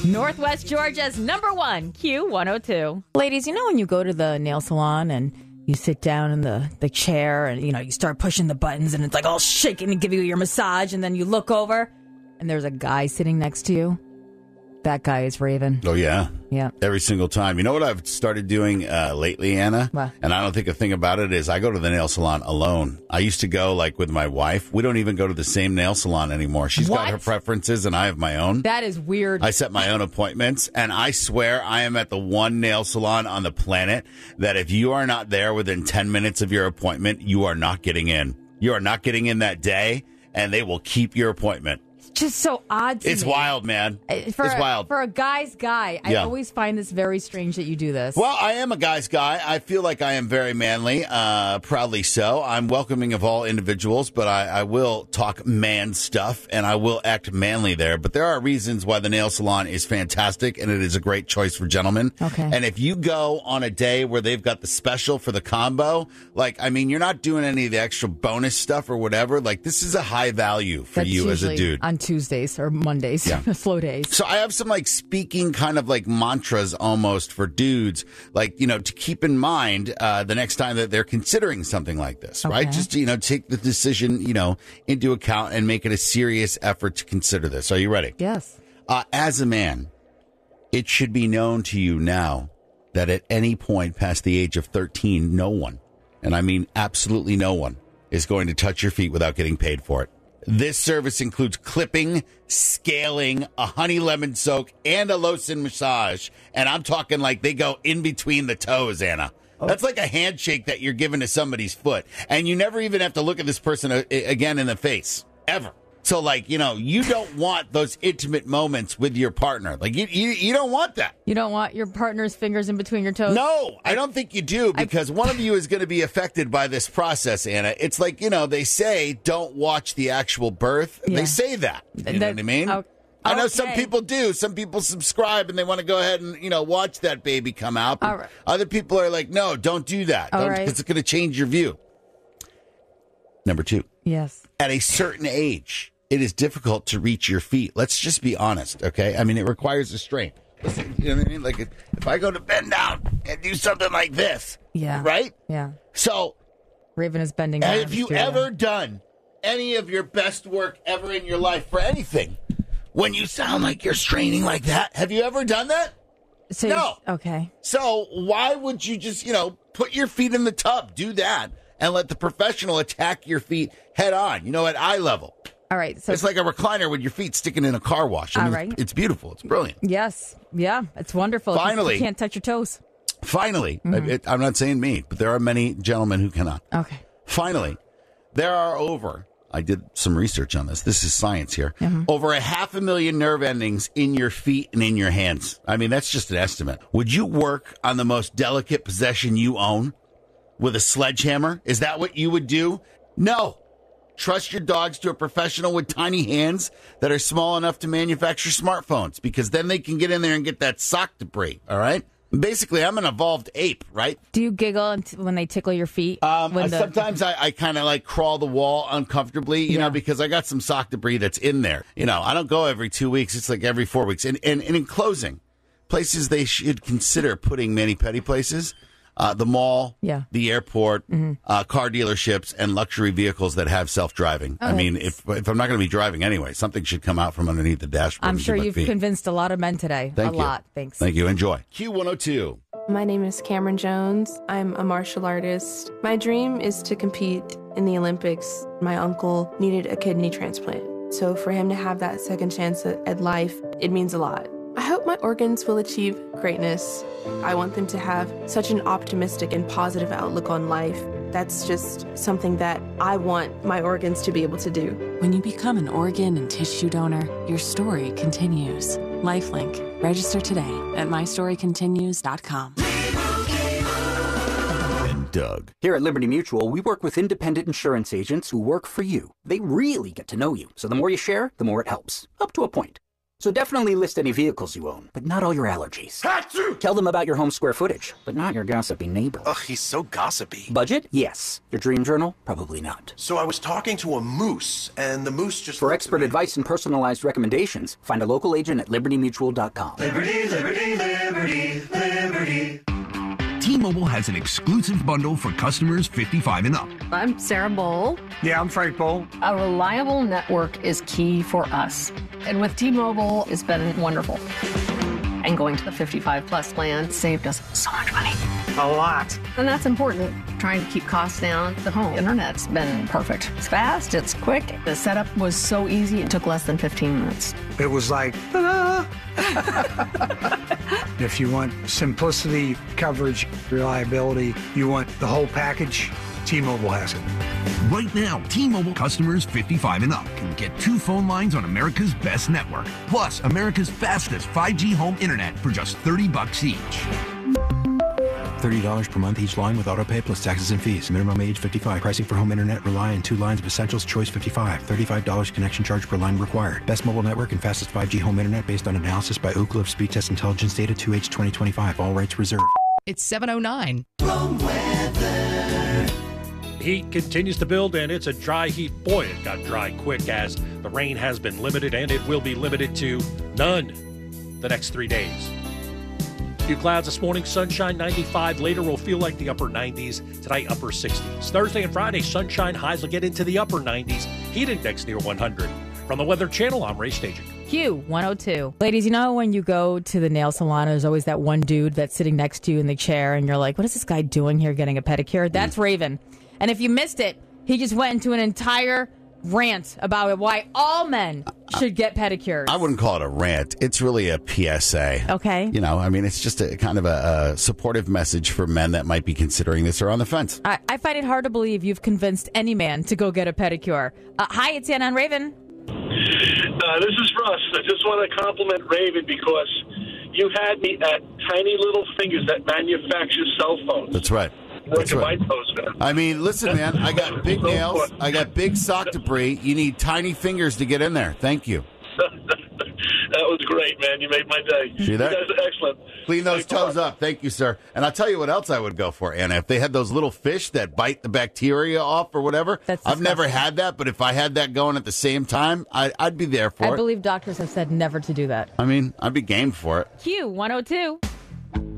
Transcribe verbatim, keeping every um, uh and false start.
Northwest Georgia's number one, Q one oh two. Ladies, you know when you go to the nail salon and you sit down in the, the chair and, you know, you start pushing the buttons and it's like all shaking to give you your massage, and then you look over and there's a guy sitting next to you? That guy is Raven. Oh, yeah. Yeah. Every single time. You know what I've started doing uh, lately, Anna? What? And I don't think a thing about it is I go to the nail salon alone. I used to go, like, with my wife. We don't even go to the same nail salon anymore. She's What? got her preferences, and I have my own. That is weird. I set my own appointments, and I swear I am at the one nail salon on the planet that if you are not there within ten minutes of your appointment, you are not getting in. You are not getting in that day, and they will keep your appointment. Just so odd to It's me. wild, man. Uh, For, it's wild. For a guy's guy, I Yeah. always find this very strange that you do this. Well, I am a guy's guy. I feel like I am very manly, uh, proudly so. I'm welcoming of all individuals, but I, I will talk man stuff, and I will act manly there. But there are reasons why the nail salon is fantastic, and it is a great choice for gentlemen. Okay. And if you go on a day where they've got the special for the combo, like, I mean, you're not doing any of the extra bonus stuff or whatever. Like, this is a high value for That's you as a usually dude. on Tuesdays or Mondays, Yeah. slow days. So I have some like speaking kind of like mantras almost for dudes, like, you know, to keep in mind uh, the next time that they're considering something like this, right? Okay. Just to, you know, take the decision, you know, into account and make it a serious effort to consider this. Are you ready? Yes. Uh, as a man, it should be known to you now that at any point past the age of thirteen, no one, and I mean absolutely no one, is going to touch your feet without getting paid for it. This service includes clipping, scaling, a honey lemon soak, and a Lotion massage. And I'm talking like they go in between the toes, Anna. Oh. That's like a handshake that you're giving to somebody's foot. And you never even have to look at this person uh, again in the face, ever. So, like, you know, you don't want those intimate moments with your partner. Like, you you, you don't want that. You don't want your partner's fingers in between your toes? No, I don't think you do, because one of you is going to be affected by this process, Anna. It's like, you know, they say don't watch the actual birth. Yeah. They say that. You know That- what I mean? oh, I know some okay. people do. Some people subscribe and they want to go ahead and, you know, watch that baby come out. But All right. Other people are like, no, don't do that. All Don't, right. 'cause it's going to change your view. Number two. Yes. At a certain age, it is difficult to reach your feet. Let's just be honest, okay? I mean, it requires a strain. Listen, you know what I mean? Like, if I go to bend down and do something like this, Yeah. right? Yeah. So, Raven is bending down. have you to- ever done any of your best work ever in your life for anything when you sound like you're straining like that? Have you ever done that? So No. Okay. So, why would you just, you know, put your feet in the tub, do that, and let the professional attack your feet head on, you know, at eye level? All right. So It's like a recliner with your feet sticking in a car wash. I All mean, right. it's, it's beautiful. It's brilliant. yes. Yeah. It's wonderful. You- Finally. You can't touch your toes. Finally, Mm-hmm. it, I'm not saying me, but there are many gentlemen who cannot. Okay. Finally, there are over, I did some research on this. This is science here. Mm-hmm. Over a half a million nerve endings in your feet and in your hands. I mean, that's just an estimate. Would you work on the most delicate possession you own with a sledgehammer? Is that what you would do? No. Trust your dogs to a professional with tiny hands that are small enough to manufacture smartphones, because then they can get in there and get that sock debris, all right? Basically, I'm an evolved ape, right? Do you giggle unt- when they tickle your feet? Um, When I- the- sometimes I, I kind of like crawl the wall uncomfortably, you Yeah. know, because I got some sock debris that's in there. You know, I don't go every two weeks. It's like every four weeks. And, and, and in closing, places they should consider putting mani-pedi places, uh, the mall, Yeah. the airport, uh, car dealerships, and luxury vehicles that have self-driving. I Oh, mean, that's- if if I'm not going to be driving anyway, something should come out from underneath the dashboard. I'm and sure get my you've feet. convinced a lot of men today. Thank a you. lot. Thanks. Thank you. Enjoy. Q one oh two. My name is Cameron Jones. I'm a martial artist. My dream is to compete in the Olympics. My uncle needed a kidney transplant. So for him to have that second chance at, at life, it means a lot. I hope my organs will achieve greatness. I want them to have such an optimistic and positive outlook on life. That's just something that I want my organs to be able to do. When you become an organ and tissue donor, your story continues. Lifelink. Register today at my story continues dot com. And Doug. Here at Liberty Mutual, we work with independent insurance agents who work for you. They really get to know you, so the more you share, the more it helps. Up to a point. So definitely list any vehicles you own, but not all your allergies. Tell them about your home square footage, but not your gossipy neighbor. Ugh, he's so gossipy. Budget? Yes. Your dream journal? Probably not. So I was talking to a moose, and the moose just... For expert advice and personalized recommendations, find a local agent at liberty mutual dot com. Liberty, liberty, liberty, liberty. T-Mobile has an exclusive bundle for customers fifty-five and up. I'm Sarah Bowl. Yeah, I'm Frank Bowl. A reliable network is key for us. And with T-Mobile, it's been wonderful. And going to the fifty-five plus plan saved us so much money. A lot. And that's important. Trying to keep costs down. The home internet's been perfect. It's fast, it's quick. The setup was so easy, it took less than fifteen minutes. It was like, ta-da! If you want simplicity, coverage, reliability, you want the whole package, T-Mobile has it. Right now, T-Mobile customers fifty-five and up can get two phone lines on America's best network, plus America's fastest five G home internet for just thirty bucks each. thirty dollars per month each line with autopay plus taxes and fees. Minimum age fifty-five. Pricing for home internet rely on two lines of Essentials Choice fifty-five. thirty-five dollars connection charge per line required. Best mobile network and fastest five G home internet based on analysis by Ookla of Speed Test Intelligence Data two H twenty twenty-five. All rights reserved. It's seven oh nine. Wrong weather. Heat continues to build, and it's a dry heat. Boy, it got dry quick as the rain has been limited, and it will be limited to none the next three days. Few clouds this morning, sunshine ninety-five. Later will feel like the upper nineties. Tonight, upper sixties. Thursday and Friday, sunshine highs will get into the upper nineties. Heat index near one hundred. From the Weather Channel, I'm Ray Staging. Q one oh two. Ladies, you know when you go to the nail salon, there's always that one dude that's sitting next to you in the chair, and you're like, what is this guy doing here getting a pedicure? That's Raven. And if you missed it, he just went into an entire rant about why all men should get pedicures. I wouldn't call it a rant. It's really a P S A. Okay. You know, I mean, it's just a kind of a, a supportive message for men that might be considering this or on the fence. I, I find it hard to believe you've convinced any man to go get a pedicure. Uh, hi, it's Anna and Raven. Uh, this is Russ. I just want to compliment Raven because you had me at Tiny Little Fingers that manufacture cell phones. That's right. That's right. I mean, listen, man, I got big nails. I got big sock debris. You need tiny fingers to get in there. Thank you. That was great, man. You made my day. See that? You guys are excellent. Clean those toes up. Thank you, sir. And I'll tell you what else I would go for, Anna. If they had those little fish that bite the bacteria off or whatever. That's I've never had that, but if I had that going at the same time, I, I'd be there for I it. believe doctors have said never to do that. I mean, I'd be game for it. Q one oh two.